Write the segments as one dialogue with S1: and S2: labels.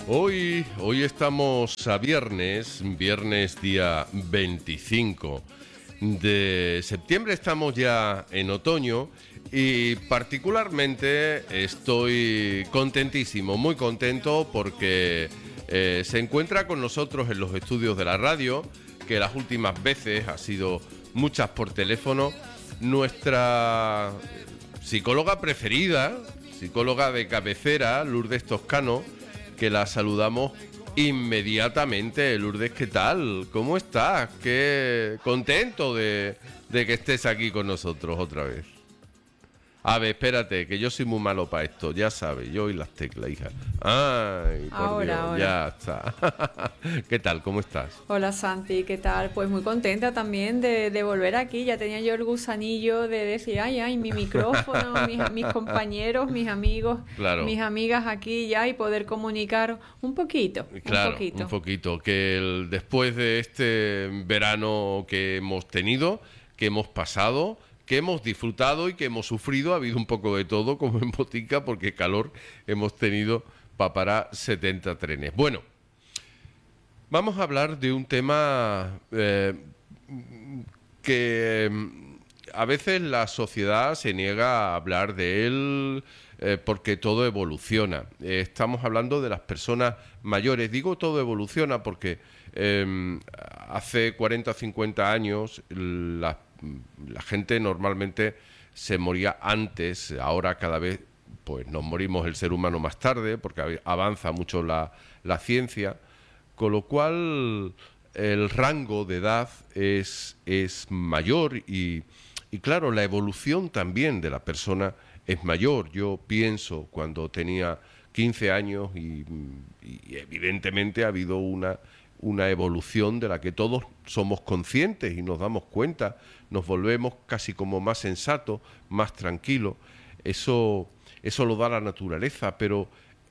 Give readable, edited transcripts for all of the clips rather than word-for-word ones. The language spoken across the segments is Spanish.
S1: Hoy estamos a viernes día 25 de septiembre, estamos ya en otoño y particularmente estoy contentísimo, muy contento porque se encuentra con nosotros en los estudios de la radio, que las últimas veces ha sido muchas por teléfono, nuestra psicóloga preferida, psicóloga de cabecera, Lourdes Toscano, que la saludamos inmediatamente. Lourdes, ¿qué tal? ¿Cómo estás? Qué contento de que estés aquí con nosotros otra vez. A ver, espérate, que yo soy muy malo para esto, ya sabes, yo y las teclas, hija. Ay, por Dios, ya está. ¿Qué tal? ¿Cómo estás?
S2: Hola Santi, ¿qué tal? Pues muy contenta también de volver aquí. Ya tenía yo el gusanillo de decir, ay, mi micrófono, mis compañeros, mis amigos,
S1: claro,
S2: mis amigas aquí ya y poder comunicar un poquito.
S1: Claro, un poquito. Que después de este verano que hemos tenido, que hemos pasado, que hemos disfrutado y que hemos sufrido, ha habido un poco de todo, como en Botica, porque calor hemos tenido para parar 70 trenes. Bueno, vamos a hablar de un tema que a veces la sociedad se niega a hablar de él porque todo evoluciona. Estamos hablando de las personas mayores. Digo todo evoluciona porque hace 40 o 50 años la gente normalmente se moría antes, ahora cada vez pues nos morimos el ser humano más tarde porque avanza mucho la ciencia, con lo cual el rango de edad es mayor y claro, la evolución también de la persona es mayor. Yo pienso cuando tenía 15 años y evidentemente ha habido una evolución de la que todos somos conscientes y nos damos cuenta, nos volvemos casi como más sensatos, más tranquilos. Eso lo da la naturaleza, pero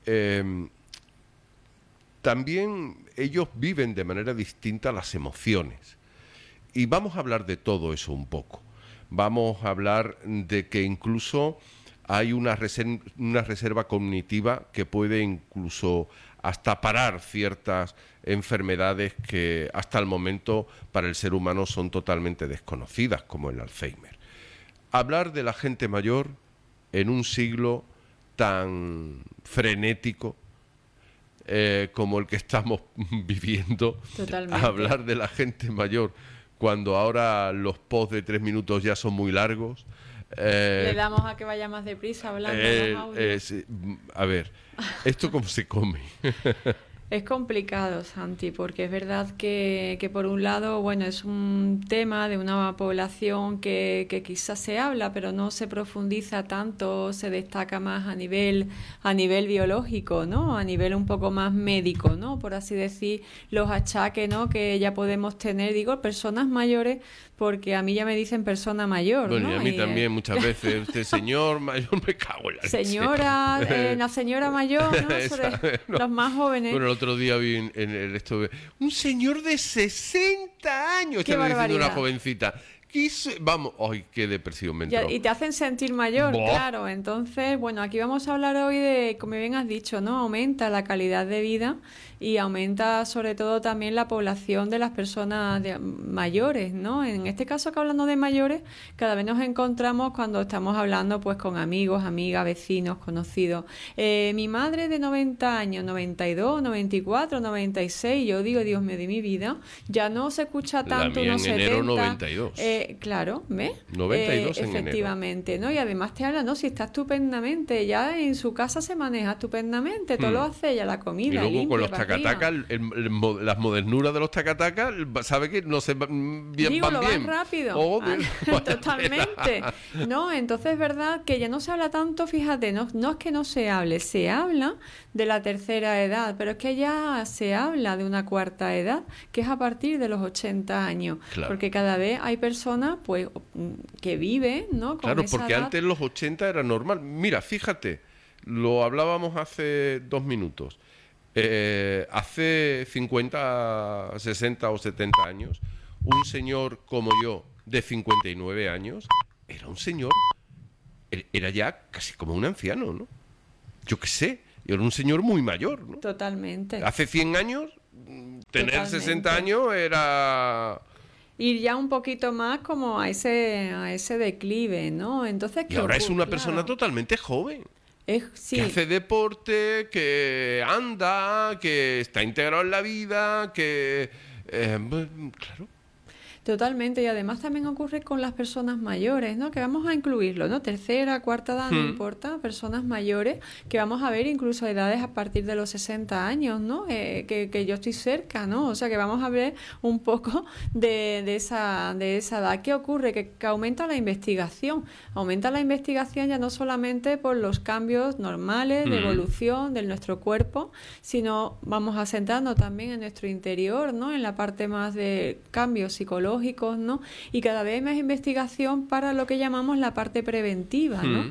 S1: también ellos viven de manera distinta las emociones. Y vamos a hablar de todo eso un poco. Vamos a hablar de que incluso hay una reserva cognitiva que puede incluso hasta parar ciertas enfermedades que hasta el momento para el ser humano son totalmente desconocidas, como el Alzheimer. Hablar de la gente mayor en un siglo tan frenético como el que estamos viviendo,
S2: totalmente.
S1: Hablar de la gente mayor cuando ahora los posts de 3 minutos ya son muy largos.
S2: Le damos a que vaya más deprisa hablando los audios.
S1: A ver, ¿esto cómo se come?
S2: Es complicado, Santi, porque es verdad que por un lado, bueno, es un tema de una población que quizás se habla, pero no se profundiza tanto, se destaca más a nivel biológico, ¿no? A nivel un poco más médico, ¿no? Por así decir, los achaques, ¿no? Que ya podemos tener, digo, personas mayores, porque a mí ya me dicen persona mayor,
S1: bueno,
S2: ¿no?
S1: Y a mí también muchas veces, usted señor mayor, me cago en la leche.
S2: Señora, la señora mayor, ¿no? Los más jóvenes.
S1: Bueno, el otro día vi en esto, un señor de 60 años,
S2: ¡qué
S1: estaba
S2: barbaridad!
S1: diciendo una jovencita. Vamos, ¡ay, qué depresión me entró!
S2: Y te hacen sentir mayor,
S1: ¡Boh!
S2: Claro. Entonces, bueno, aquí vamos a hablar hoy de, como bien has dicho, ¿no? Aumenta la calidad de vida y aumenta sobre todo también la población de las personas mayores, ¿no? En este caso, que hablando de mayores, cada vez nos encontramos cuando estamos hablando pues con amigos, amigas, vecinos, conocidos. Mi madre de 90 años, 92, 94, 96, yo digo, Dios mío, de mi vida, ya no se escucha tanto
S1: la mía
S2: unos
S1: en
S2: 70.
S1: Enero 92.
S2: Claro, ¿ves?
S1: 92 en
S2: efectivamente, enero. ¿No? Y además te habla, ¿no? Si está estupendamente, ya en su casa se maneja estupendamente, todo lo hace ella, la comida.
S1: Y luego
S2: limpia,
S1: con los tacatacas, las modernuras de los tacatacas, sabe que no se van bien.
S2: Digo, lo van rápido. Totalmente. No, entonces es verdad que ya no se habla tanto, fíjate, no es que no se hable, se habla de la tercera edad, pero es que ya se habla de una cuarta edad, que es a partir de los 80 años.
S1: Claro.
S2: Porque cada vez hay personas pues que viven, ¿no? Con
S1: claro,
S2: esa
S1: porque
S2: edad.
S1: antes los 80 era normal. Mira, fíjate, lo hablábamos hace 2 minutos. Hace 50, 60 o 70 años, un señor como yo, de 59 años, era un señor, era ya casi como un anciano, ¿no? Yo qué sé, Y era un señor muy mayor, ¿no?
S2: Totalmente.
S1: Hace 100 años, tener 60 años era...
S2: Ir ya un poquito más como a ese declive, ¿no? Entonces,
S1: Y ahora es una persona totalmente joven.
S2: Sí.
S1: Que hace deporte, que anda, que está integrado en la vida, que... claro.
S2: Totalmente, y además también ocurre con las personas mayores, ¿no? Que vamos a incluirlo, ¿no? Tercera, cuarta edad, no importa, personas mayores, que vamos a ver incluso edades a partir de los 60 años, ¿no? Que yo estoy cerca, ¿no? O sea, que vamos a ver un poco de esa edad. ¿Qué ocurre? Que aumenta la investigación ya no solamente por los cambios normales de evolución de nuestro cuerpo, sino vamos a centrarnos también en nuestro interior, ¿no? En la parte más de cambios psicológicos, ¿no? Y cada vez más investigación para lo que llamamos la parte preventiva, ¿no?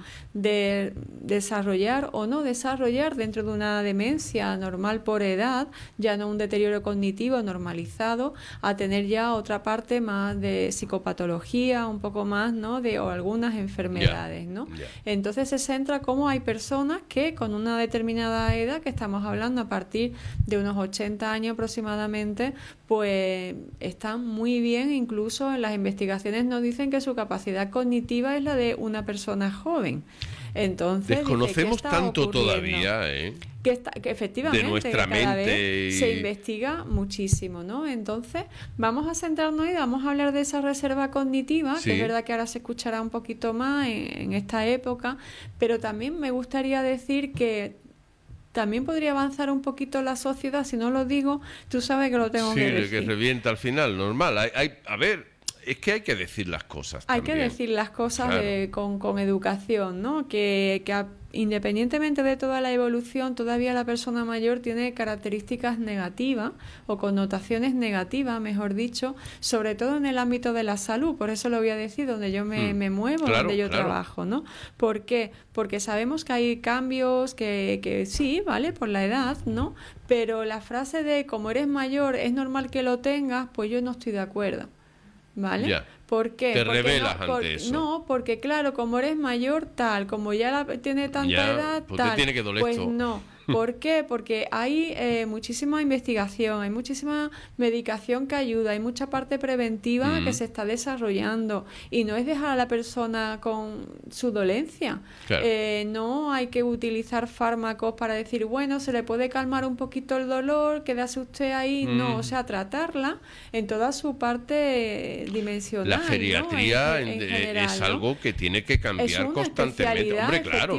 S2: De desarrollar o no desarrollar dentro de una demencia normal por edad, ya no un deterioro cognitivo normalizado, a tener ya otra parte más de psicopatología, un poco más, ¿no? O algunas enfermedades, ¿no? Entonces se centra cómo hay personas que con una determinada edad, que estamos hablando a partir de unos 80 años aproximadamente, pues están muy bien. Incluso en las investigaciones nos dicen que su capacidad cognitiva es la de una persona joven. Entonces
S1: desconocemos tanto todavía,
S2: que efectivamente
S1: de nuestra mente
S2: se investiga muchísimo, ¿no? Entonces vamos a centrarnos y vamos a hablar de esa reserva cognitiva, que es verdad que ahora se escuchará un poquito más en esta época, pero también me gustaría decir que también podría avanzar un poquito la sociedad. Si no lo digo, tú sabes que lo tengo que decir.
S1: Sí, que revienta al final, normal. A ver, es que hay que decir las cosas
S2: Hay
S1: también.
S2: que decir las cosas
S1: Claro.
S2: con educación, ¿no? Que independientemente de toda la evolución, todavía la persona mayor tiene características negativas o connotaciones negativas, mejor dicho, sobre todo en el ámbito de la salud. Por eso lo voy a decir, donde yo me muevo,
S1: Claro,
S2: donde yo
S1: claro.
S2: trabajo, ¿no? ¿Por qué? Porque sabemos que hay cambios que sí, ¿vale? Por la edad, ¿no? Pero la frase de como eres mayor, es normal que lo tengas, pues yo no estoy de acuerdo. ¿Vale?
S1: Ya.
S2: ¿Por qué?
S1: Te
S2: Porque
S1: rebelas ante eso.
S2: No, porque claro, como eres mayor, tal, como ya tiene tanta edad,
S1: pues te
S2: tal,
S1: tiene que doler
S2: pues
S1: esto.
S2: no. ¿Por qué? Porque hay muchísima investigación, hay muchísima medicación que ayuda, hay mucha parte preventiva que se está desarrollando y no es dejar a la persona con su dolencia.
S1: Claro.
S2: No hay que utilizar fármacos para decir, bueno, se le puede calmar un poquito el dolor, quédase usted ahí. No, o sea, tratarla en toda su parte dimensional.
S1: La geriatría
S2: ¿no? En general,
S1: es
S2: ¿no?
S1: algo que tiene que cambiar constantemente. Hombre, claro,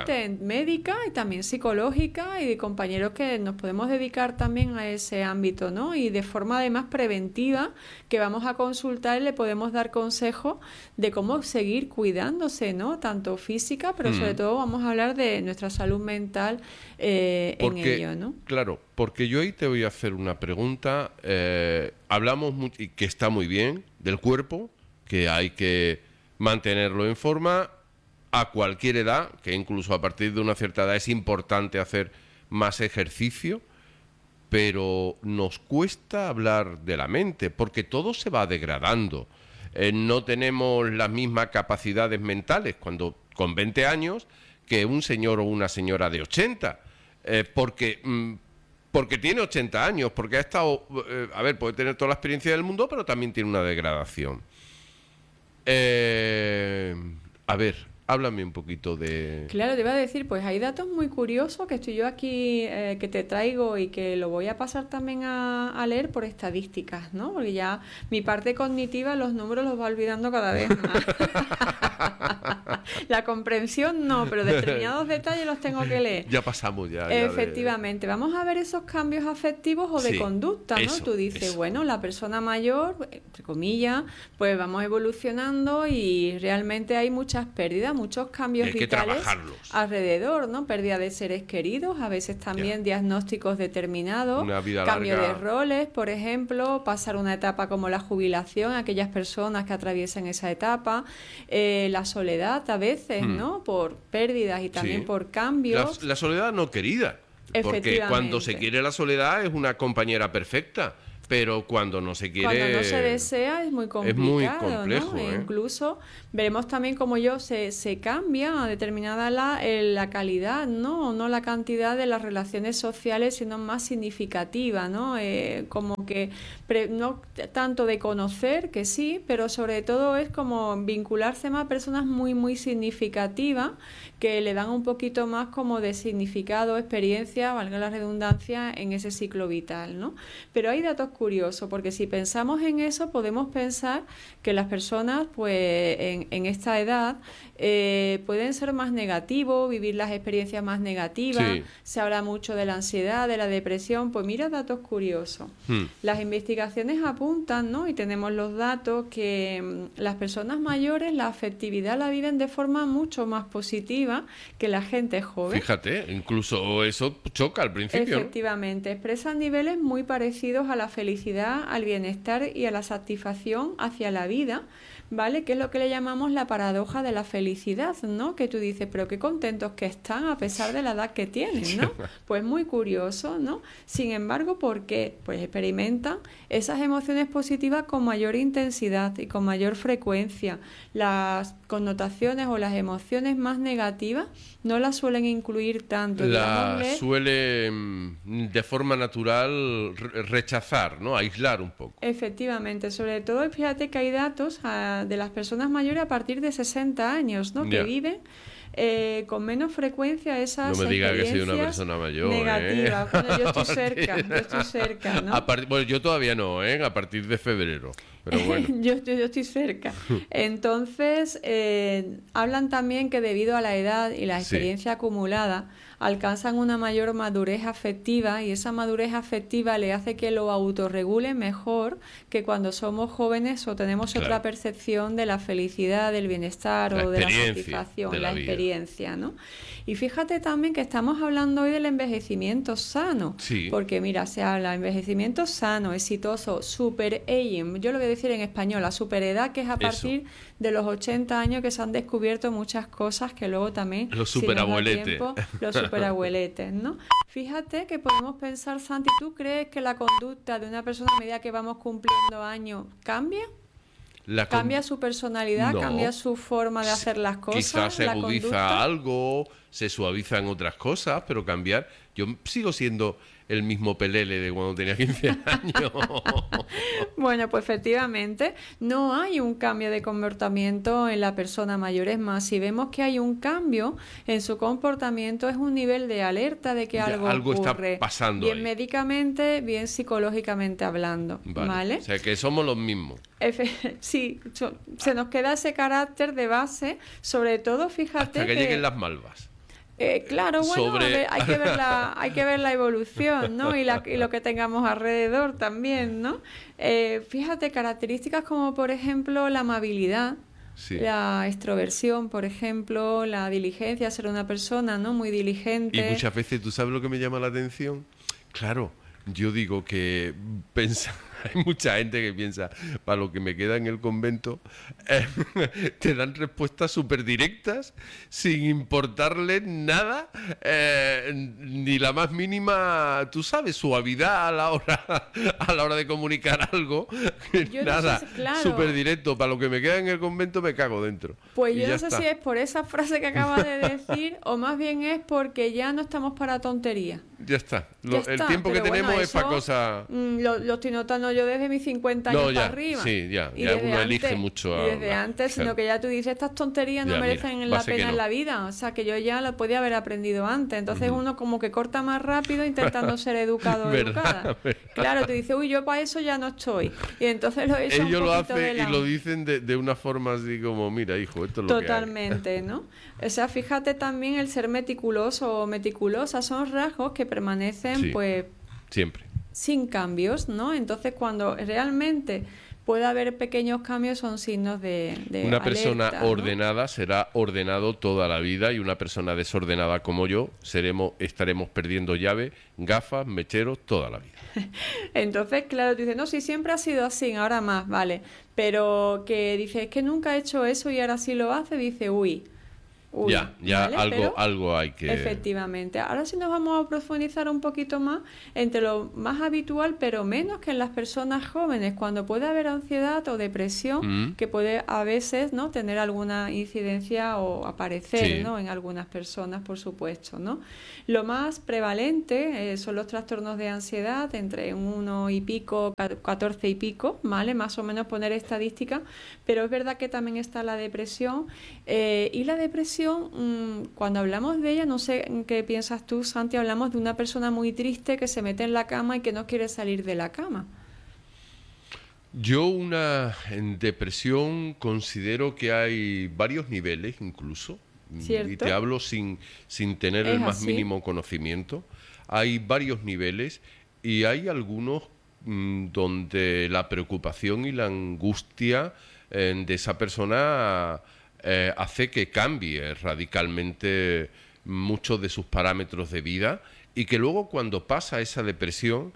S2: médica y también psicológica, y de compañeros que nos podemos dedicar también a ese ámbito, ¿no? Y de forma además preventiva, que vamos a consultar y le podemos dar consejos de cómo seguir cuidándose, ¿no? Tanto física, pero sobre todo vamos a hablar de nuestra salud mental en ello, ¿no?
S1: Claro, porque yo ahí te voy a hacer una pregunta. Hablamos, y que está muy bien, del cuerpo, que hay que mantenerlo en forma a cualquier edad, que incluso a partir de una cierta edad es importante hacer más ejercicio, pero nos cuesta hablar de la mente, porque todo se va degradando. No tenemos las mismas capacidades mentales cuando con 20 años que un señor o una señora de 80, porque tiene 80 años, porque ha estado, puede tener toda la experiencia del mundo, pero también tiene una degradación. Háblame un poquito de...
S2: Claro, te iba a decir, pues hay datos muy curiosos que estoy yo aquí, que te traigo y que lo voy a pasar también a leer por estadísticas, ¿no? Porque ya mi parte cognitiva, los números los va olvidando cada vez más. La comprensión no, pero determinados detalles los tengo que leer.
S1: Ya pasamos ya
S2: Efectivamente, vamos a ver esos cambios afectivos o de conducta, ¿no? Tú dices, bueno, la persona mayor, entre comillas, pues vamos evolucionando y realmente hay muchas pérdidas, muchos cambios vitales alrededor, ¿no? Pérdida de seres queridos, a veces también diagnósticos determinados, cambio de roles, por ejemplo, pasar una etapa como la jubilación, aquellas personas que atraviesan esa etapa, la soledad a veces, ¿no? Por pérdidas y también por cambios.
S1: La soledad no querida, porque cuando se quiere la soledad es una compañera perfecta, pero cuando no se quiere...
S2: Cuando no se desea es muy complicado,
S1: muy complejo,
S2: ¿no?
S1: ¿eh?
S2: Incluso veremos también como se cambia a determinada la calidad, ¿no? No la cantidad de las relaciones sociales, sino más significativa, ¿no? Como que no tanto de conocer, que sí, pero sobre todo es como vincularse más a personas muy, muy significativas que le dan un poquito más como de significado, experiencia, valga la redundancia, en ese ciclo vital, ¿no? Pero hay datos curiosos, porque si pensamos en eso, podemos pensar que las personas, pues, en esta edad, pueden ser más negativos, vivir las experiencias más negativas.
S1: Sí.
S2: Se habla mucho de la ansiedad, de la depresión. Pues mira, datos curiosos. Las investigaciones apuntan, ¿no? Y tenemos los datos que las personas mayores la afectividad la viven de forma mucho más positiva que la gente joven.
S1: Fíjate, incluso eso choca al principio,
S2: Efectivamente, ¿no? Expresan niveles muy parecidos a la felicidad, al bienestar y a la satisfacción hacia la vida, ¿vale? Que es lo que le llamamos la paradoja de la felicidad, ¿no? Que tú dices, pero qué contentos que están a pesar de la edad que tienen, ¿no? Pues muy curioso, ¿no? Sin embargo, ¿por qué? Pues experimentan esas emociones positivas con mayor intensidad y con mayor frecuencia. Las connotaciones o las emociones más negativas no las suelen incluir tanto.
S1: La suelen de forma natural rechazar, ¿no? Aislar un poco.
S2: Efectivamente, sobre todo fíjate que hay datos de las personas mayores a partir de 60 años, ¿no? Que viven con menos frecuencia esas
S1: no me diga que soy una persona mayor,
S2: negativas. Bueno, yo estoy cerca, ¿no?
S1: Bueno, yo todavía no, a partir de febrero, pero bueno.
S2: yo estoy cerca. Entonces, hablan también que debido a la edad y la experiencia acumulada, alcanzan una mayor madurez afectiva, y esa madurez afectiva le hace que lo autorregule mejor que cuando somos jóvenes o tenemos otra percepción de la felicidad, del bienestar o de la satisfacción, la experiencia, ¿no? Y fíjate también que estamos hablando hoy del envejecimiento sano, porque mira, se habla de envejecimiento sano, exitoso, super aging, yo lo voy a decir en español, la superedad, que es a partir de los 80 años que se han descubierto muchas cosas que luego también
S1: los superabueletes,
S2: los superabueletes, ¿no? Fíjate que podemos pensar, Santi, ¿tú crees que la conducta de una persona a medida que vamos cumpliendo años cambia? ¿Cambia su personalidad?
S1: No.
S2: ¿Cambia su forma de hacer las cosas?
S1: Quizás se agudiza algo, se suavizan otras cosas, pero cambiar... Yo sigo siendo el mismo pelele de cuando tenía 15 años.
S2: Bueno, pues efectivamente no hay un cambio de comportamiento en la persona mayor. Es más, si vemos que hay un cambio en su comportamiento, es un nivel de alerta de que algo ocurre.
S1: Está pasando
S2: bien
S1: ahí.
S2: Médicamente, bien psicológicamente hablando. ¿Vale?
S1: O sea, que somos los mismos.
S2: Sí, se nos queda ese carácter de base, sobre todo, fíjate
S1: hasta que lleguen las malvas.
S2: Claro, bueno, hay que ver la evolución, ¿no? Y lo que tengamos alrededor también, ¿no? Fíjate, características como, por ejemplo, la amabilidad, la extroversión, por ejemplo, la diligencia, ser una persona, ¿no? Muy diligente.
S1: Y muchas veces, ¿tú sabes lo que me llama la atención? Claro, yo digo que hay mucha gente que piensa, para lo que me queda en el convento, te dan respuestas súper directas, sin importarle nada, ni la más mínima, tú sabes, suavidad a la hora de comunicar algo. Nada, súper directo. Para lo que me queda en el convento me cago dentro.
S2: Pues yo no sé si es por esa frase que acabas de decir, o más bien es porque ya no estamos para tonterías.
S1: Ya está. El tiempo que tenemos es para cosas...
S2: Lo estoy notando yo desde mis 50 años para arriba.
S1: Sí, ya uno elige mucho.
S2: Y desde antes, sino que ya tú dices, estas tonterías no merecen la pena en la vida. O sea, que yo ya lo podía haber aprendido antes. Entonces uno como que corta más rápido intentando ser educado o educada. Claro, tú dices, uy, yo para eso ya no estoy. Y entonces lo he hecho
S1: ellos
S2: un
S1: lo
S2: poquito
S1: hacen y lo dicen de una forma así como, mira, hijo, esto es lo
S2: totalmente,
S1: que hay.
S2: ¿no? O sea, fíjate también el ser meticuloso o meticulosa son rasgos que permanecen, pues...
S1: Siempre.
S2: Sin cambios, ¿no? Entonces, cuando realmente puede haber pequeños cambios, son signos de
S1: una
S2: alerta,
S1: persona
S2: ¿no?
S1: ordenada será ordenado toda la vida, y una persona desordenada como yo estaremos perdiendo llave, gafas, mecheros toda la vida.
S2: Entonces, claro, tú dices, no, si siempre ha sido así, ahora más, vale. Pero que dices, es que nunca he hecho eso y ahora sí lo hace, dice, uy, Uy,
S1: Ya
S2: ¿vale? Pero
S1: algo hay que...
S2: efectivamente. Ahora sí nos vamos a profundizar un poquito más entre lo más habitual, pero menos que en las personas jóvenes, cuando puede haber ansiedad o depresión,
S1: Mm,
S2: que puede a veces, ¿no?, tener alguna incidencia o aparecer,
S1: sí.
S2: ¿no?, en algunas personas, por supuesto, ¿no? Lo más prevalente son los trastornos de ansiedad, entre 1 y pico, 14 y pico, ¿vale? Más o menos poner estadística, pero es verdad que también está la depresión y la depresión, cuando hablamos de ella, no sé qué piensas tú, Santi, hablamos de una persona muy triste que se mete en la cama y que no quiere salir de la cama,
S1: Yo en depresión considero que hay varios niveles incluso, y te
S2: ¿cierto?
S1: hablo sin tener el
S2: Es
S1: más
S2: así,
S1: mínimo conocimiento. Hay varios niveles y hay algunos donde la preocupación y la angustia de esa persona hace que cambie radicalmente muchos de sus parámetros de vida y que luego cuando pasa esa depresión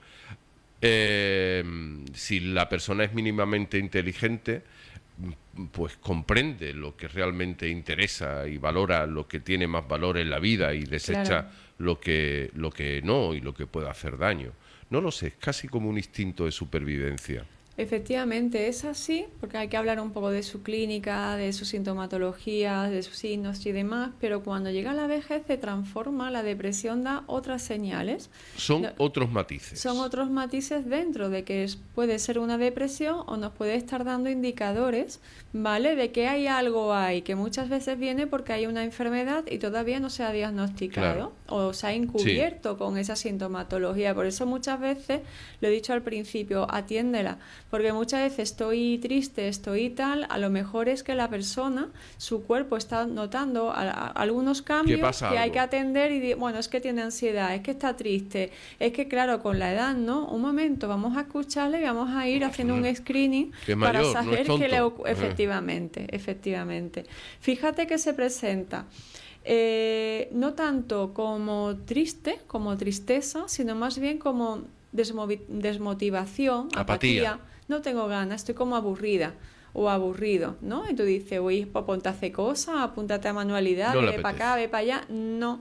S1: eh, si la persona es mínimamente inteligente, pues comprende lo que realmente interesa y valora lo que tiene más valor en la vida y
S2: claro.
S1: desecha lo que no y lo que pueda hacer daño. No lo sé, es casi como un instinto de supervivencia.
S2: Efectivamente, es así, porque hay que hablar un poco de su clínica, de su sintomatología, de sus signos y demás, pero cuando llega la vejez se transforma, la depresión da otras señales.
S1: Son
S2: No-
S1: otros
S2: Son
S1: matices.
S2: otros matices dentro de que puede ser una depresión o nos puede estar dando indicadores, ¿vale? De que hay algo ahí, que muchas veces viene porque hay una enfermedad y todavía no se ha
S1: Claro.
S2: diagnosticado o se ha
S1: Sí.
S2: encubierto con esa sintomatología. Por eso muchas veces, lo he dicho al principio, atiéndela, porque muchas veces estoy triste, estoy tal, a lo mejor es que la persona, su cuerpo está notando algunos
S1: ¿Qué
S2: cambios
S1: pasa
S2: que hay que
S1: algo?
S2: atender y bueno, es que tiene ansiedad, es que está triste, es que claro, con la edad, ¿no? Un momento, vamos a escucharle y vamos a ir haciendo un screening
S1: Que es
S2: para
S1: mayor, no es
S2: saber qué le
S1: tonto.
S2: ocurre. Efectivamente, efectivamente. Fíjate que se presenta no tanto como triste, como tristeza, sino más bien como desmotivación,
S1: Apatía.
S2: apatía, no tengo ganas, estoy como aburrida o aburrido, ¿no? Y tú dices, uy, pues ponte a hacer cosas, apúntate a
S1: No
S2: manualidades,
S1: le
S2: ve para acá,
S1: apetece.
S2: ve para allá. No,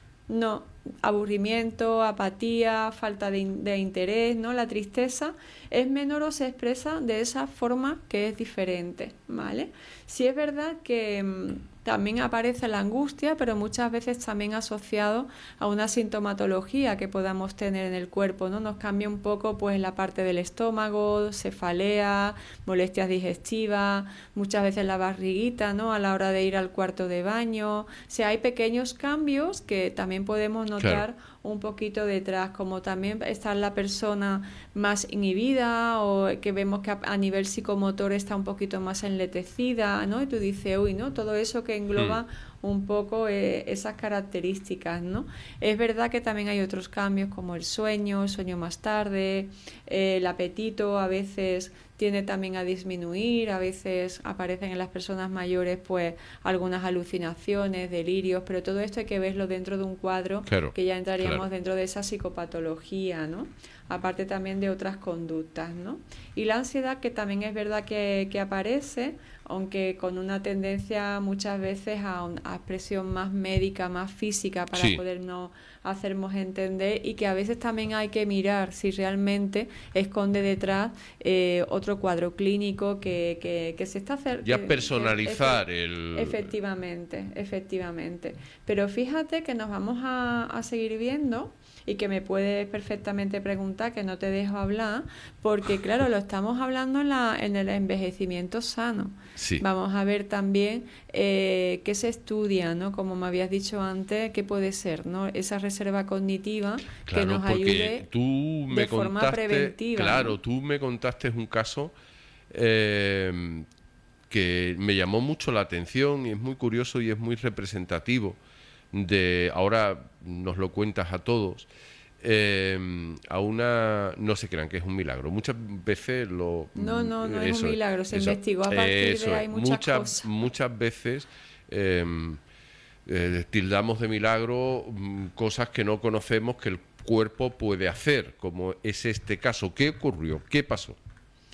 S2: no, aburrimiento, apatía, falta de interés, ¿no? La tristeza es menor o se expresa de esa forma que es diferente, ¿vale? Sí es verdad que también aparece la angustia, pero muchas veces también asociado a una sintomatología que podamos tener en el cuerpo, ¿no? Nos cambia un poco pues la parte del estómago, cefalea, molestias digestivas, muchas veces la barriguita, ¿no? A la hora de ir al cuarto de baño. O sea, hay pequeños cambios que también podemos
S1: Claro.
S2: notar un poquito detrás, como también está la persona más inhibida o que vemos que a nivel psicomotor está un poquito más enletecida, ¿no? Y tú dices, uy, ¿no? Todo eso que
S1: Hmm.
S2: engloba un poco esas características, ¿no? Es verdad que también hay otros cambios como el sueño más tarde, el apetito a veces tiende también a disminuir, a veces aparecen en las personas mayores pues algunas alucinaciones, delirios, pero todo esto hay que verlo dentro de un cuadro
S1: Claro,
S2: que ya entraríamos
S1: claro.
S2: dentro de esa psicopatología, ¿no? Aparte también de otras conductas, ¿no? Y la ansiedad que también es verdad que aparece, aunque con una tendencia muchas veces a expresión más médica, más física para
S1: Sí.
S2: podernos hacernos entender y que a veces también hay que mirar si realmente esconde detrás otro cuadro clínico que se está hacer
S1: Ya personalizar el...
S2: efectivamente, efectivamente. Pero fíjate que nos vamos a seguir viendo y que me puedes perfectamente preguntar, que no te dejo hablar, porque claro, lo estamos hablando en el envejecimiento sano.
S1: Sí.
S2: Vamos a ver también qué se estudia, ¿no? Como me habías dicho antes, qué puede ser, ¿no? Esa reserva cognitiva que
S1: Claro,
S2: nos
S1: porque
S2: ayude
S1: tú
S2: de
S1: me
S2: forma
S1: contaste,
S2: preventiva, ¿no?
S1: claro, tú me contaste un caso eh, que me llamó mucho la atención y es muy curioso y es muy representativo de, ahora nos lo cuentas a todos, a una, no se crean que es un milagro, muchas veces
S2: No, no, no es un
S1: eso es,
S2: milagro, se investigó a partir de
S1: eso es,
S2: ahí muchas cosas.
S1: muchas veces eh, tildamos de milagro cosas que no conocemos que el cuerpo puede hacer, como es este caso. ¿Qué ocurrió? ¿Qué pasó?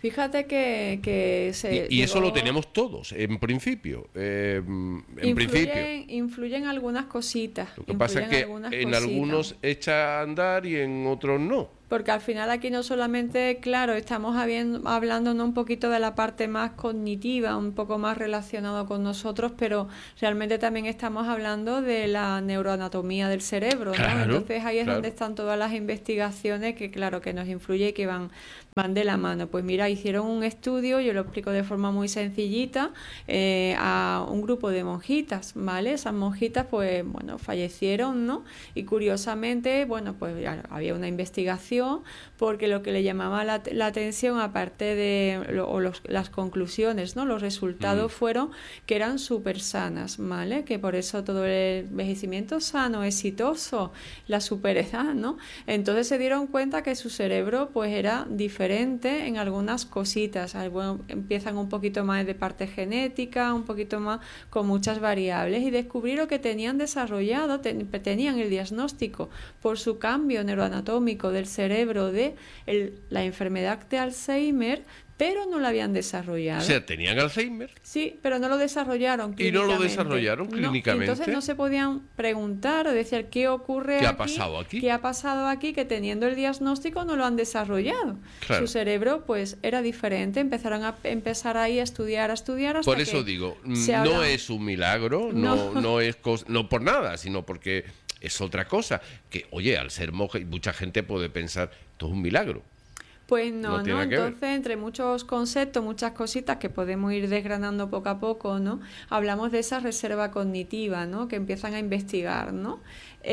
S2: Fíjate que se
S1: Y eso
S2: llegó-
S1: lo tenemos todos, en principio. En principio.
S2: influyen algunas cositas.
S1: Lo que pasa es
S2: influyen
S1: que
S2: algunas
S1: en
S2: cositas.
S1: algunos echa a andar y en otros no.
S2: Porque al final aquí no solamente, claro, estamos hablando, ¿no?, un poquito de la parte más cognitiva, un poco más relacionado con nosotros, pero realmente también estamos hablando de la neuroanatomía del cerebro, ¿no?
S1: Claro,
S2: Entonces ahí es
S1: claro.
S2: donde están todas las investigaciones que, claro, que nos influye y que van de la mano. Pues mira, hicieron un estudio, yo lo explico de forma muy sencillita, a un grupo de monjitas, ¿vale? Esas monjitas, pues, bueno, fallecieron, ¿no? Y curiosamente, bueno, pues había una investigación porque lo que le llamaba la atención, aparte de las conclusiones, ¿no?, los resultados fueron que eran súper sanas, ¿vale? Que por eso todo el envejecimiento sano, exitoso, la superedad, ¿no? Entonces se dieron cuenta que su cerebro pues era diferente en algunas cositas. Bueno, empiezan un poquito más de parte genética, un poquito más con muchas variables, y descubrieron que tenían desarrollado, tenían el diagnóstico por su cambio neuroanatómico del cerebro de la enfermedad de Alzheimer, pero no la habían desarrollado.
S1: O sea, tenían Alzheimer.
S2: Sí, pero no lo desarrollaron
S1: Y no lo
S2: clínicamente.
S1: desarrollaron
S2: No,
S1: clínicamente.
S2: entonces no se podían preguntar o decir qué ocurre
S1: ¿Qué
S2: aquí,
S1: ha pasado aquí?
S2: qué ha pasado aquí, que teniendo el diagnóstico no lo han desarrollado.
S1: Claro.
S2: Su cerebro pues era diferente, empezaron a empezar ahí a estudiar hasta
S1: Por eso
S2: que
S1: digo,
S2: se
S1: no
S2: habla-
S1: es un milagro,
S2: No.
S1: no es no por nada, sino porque es otra cosa. Que, oye, al ser monje, mucha gente puede pensar, esto es un milagro.
S2: Pues
S1: No
S2: no,
S1: tiene
S2: ¿no?
S1: nada que ver.
S2: Entonces, entre muchos conceptos, muchas cositas que podemos ir desgranando poco a poco, ¿no? Hablamos de esa reserva cognitiva, ¿no?, que empiezan a investigar, ¿no?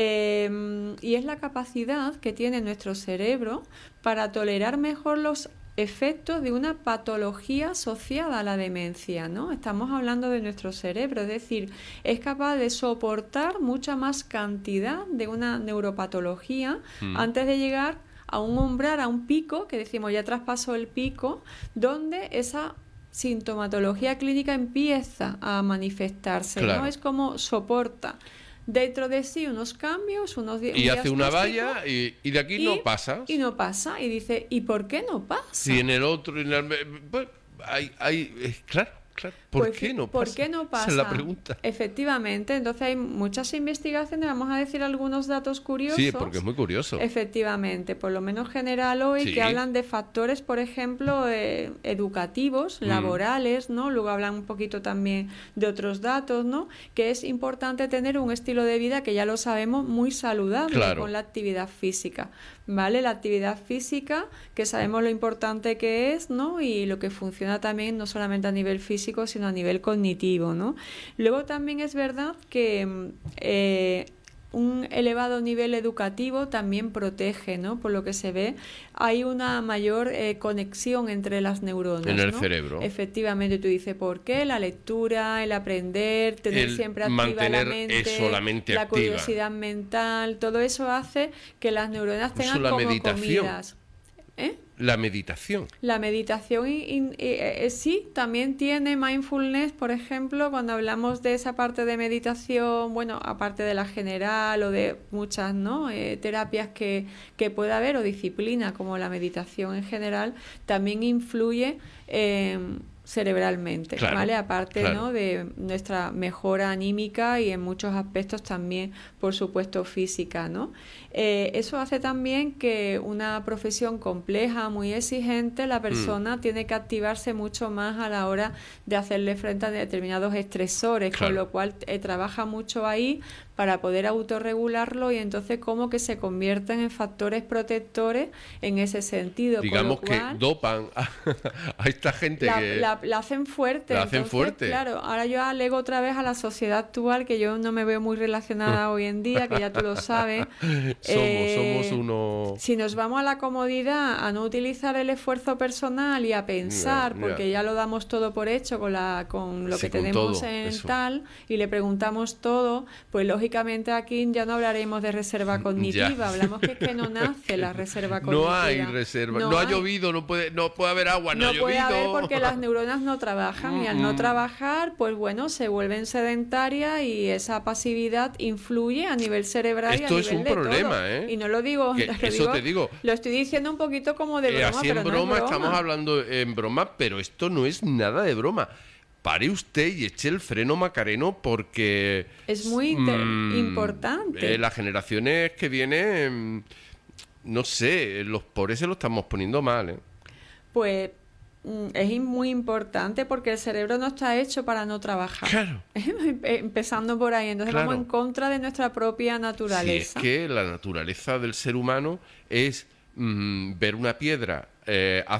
S2: Y es la capacidad que tiene nuestro cerebro para tolerar mejor los efectos de una patología asociada a la demencia, ¿no? Estamos hablando de nuestro cerebro, es decir, es capaz de soportar mucha más cantidad de una neuropatología antes de llegar a un umbral, a un pico, que decimos ya traspasó el pico, donde esa sintomatología clínica empieza a manifestarse,
S1: Claro.
S2: ¿no? Es como soporta dentro de sí unos cambios,
S1: Y hace una
S2: diagnóstico,
S1: valla y de aquí no pasa.
S2: y no pasa, y dice, ¿y por qué no pasa?
S1: Si en el otro... pues, claro. ¿Por
S2: Pues,
S1: qué no pasa?
S2: ¿por qué no pasa?
S1: Esa es la pregunta.
S2: Efectivamente, entonces hay muchas investigaciones, vamos a decir algunos datos curiosos.
S1: Sí, porque es muy curioso.
S2: Efectivamente, por lo menos general hoy,
S1: Sí.
S2: que hablan de factores, por ejemplo, educativos, laborales, ¿no? Luego hablan un poquito también de otros datos, ¿no? Que es importante tener un estilo de vida que ya lo sabemos muy saludable,
S1: Claro.
S2: con la actividad física, ¿vale? La actividad física, que sabemos lo importante que es, ¿no? Y lo que funciona también no solamente a nivel físico, sino a nivel cognitivo, ¿no? Luego también es verdad que un elevado nivel educativo también protege, ¿no? Por lo que se ve, hay una mayor conexión entre las neuronas,
S1: En el
S2: ¿no?
S1: cerebro.
S2: Efectivamente, tú dices, ¿por qué? La lectura, el aprender, tener
S1: El
S2: siempre activa la
S1: mantener
S2: mente,
S1: eso, la mente
S2: la
S1: activa.
S2: curiosidad mental, todo eso hace que las neuronas
S1: Incluso
S2: tengan
S1: la
S2: como
S1: meditación.
S2: comidas. ¿Eh?
S1: La meditación.
S2: La meditación sí, también tiene mindfulness, por ejemplo, cuando hablamos de esa parte de meditación, bueno, aparte de la general o de muchas, ¿no?, terapias que pueda haber o disciplina como la meditación en general, también influye cerebralmente,
S1: Claro,
S2: ¿vale? Aparte,
S1: claro.
S2: ¿no?, de nuestra mejora anímica y en muchos aspectos también, por supuesto, física, ¿no? Eso hace también que una profesión compleja, muy exigente, la persona tiene que activarse mucho más a la hora de hacerle frente a determinados estresores,
S1: Claro.
S2: con lo cual trabaja mucho ahí para poder autorregularlo y entonces como que se convierten en factores protectores en ese sentido.
S1: Digamos
S2: con lo
S1: que
S2: cual,
S1: dopan a esta gente que...
S2: la hacen fuerte.
S1: La hacen
S2: Entonces,
S1: fuerte.
S2: Claro, ahora yo alego otra vez a la sociedad actual, que yo no me veo muy relacionada hoy en día, que ya tú lo sabes.
S1: somos uno...
S2: Si nos vamos a la comodidad, a no utilizar el esfuerzo personal y a pensar,
S1: Ya.
S2: porque ya lo damos todo por hecho con lo
S1: Sí,
S2: que
S1: con
S2: tenemos
S1: todo,
S2: en
S1: eso.
S2: tal, y le preguntamos todo, pues lógicamente lógicamente aquí ya no hablaremos de reserva cognitiva, hablamos que es que no nace la reserva cognitiva.
S1: No hay reserva, no ha llovido, no puede haber agua, no ha llovido.
S2: No puede haber porque las neuronas no trabajan y al no trabajar, pues bueno, se vuelven sedentarias y esa pasividad influye a nivel cerebral y a nivel
S1: Esto es un
S2: de
S1: problema,
S2: todo. Y no lo digo,
S1: te digo.
S2: Lo estoy diciendo un poquito como de broma,
S1: así
S2: pero
S1: en
S2: no
S1: broma,
S2: es broma.
S1: estamos hablando en broma, pero esto no es nada de broma. Pare usted y eche el freno, Macareno, porque
S2: es muy importante.
S1: Las generaciones que vienen, no sé, los pobres se lo estamos poniendo mal, ¿eh?
S2: Pues es muy importante porque el cerebro no está hecho para no trabajar.
S1: Claro.
S2: Empezando por ahí. Entonces vamos en contra de nuestra propia naturaleza.
S1: Si es que la naturaleza del ser humano es ver una piedra